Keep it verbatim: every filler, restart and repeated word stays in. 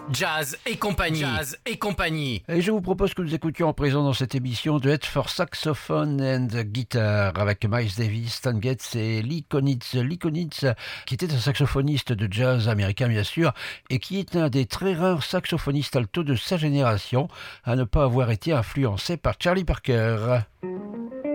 Jazz et compagnie. Jazz et compagnie. Et je vous propose que nous écoutions en présent dans cette émission Duet for Saxophone and Guitar avec Miles Davis, Stan Getz et Lee Konitz. Lee Konitz, qui était un saxophoniste de jazz américain bien sûr, et qui est un des très rares saxophonistes alto de sa génération à ne pas avoir été influencé par Charlie Parker.